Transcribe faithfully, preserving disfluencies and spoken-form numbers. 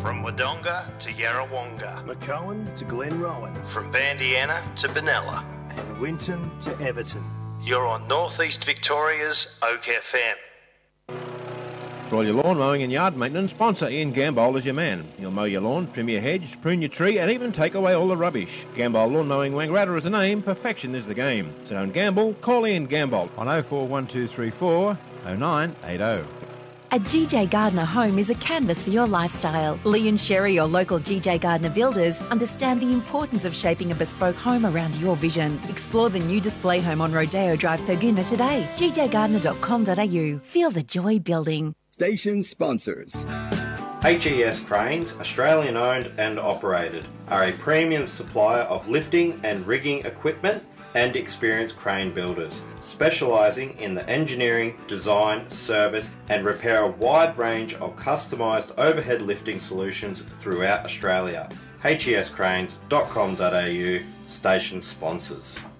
From Wodonga to Yarrawonga, McCowan to Glenrowan, from Bandiana to Benalla, and Winton to Everton. You're on North East Victoria's Oak F M. For all your lawn mowing and yard maintenance, sponsor Ian Gambol is your man. He'll mow your lawn, trim your hedge, prune your tree, and even take away all the rubbish. Gambol Lawn Mowing Wangaratta is the name, perfection is the game. So don't gamble, call Ian Gambol on oh four one two three four oh nine eight oh. A G J Gardner home is a canvas for your lifestyle. Lee and Sherry, your local G J Gardner builders, understand the importance of shaping a bespoke home around your vision. Explore the new display home on Rodeo Drive, Thurgoona today. g j gardner dot com dot a u. Feel the joy building. Station sponsors. H E S Cranes, Australian owned and operated, are a premium supplier of lifting and rigging equipment and experienced crane builders, specialising in the engineering, design, service and repair a wide range of customised overhead lifting solutions throughout Australia. H E S cranes dot com dot a u, station sponsors.